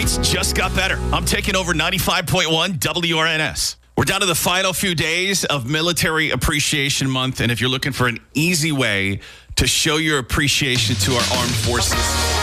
It's just got better. I'm taking over 95.1 WRNS. We're down to the final few days of Military Appreciation Month, and if you're looking for an easy way to show your appreciation to our armed forces,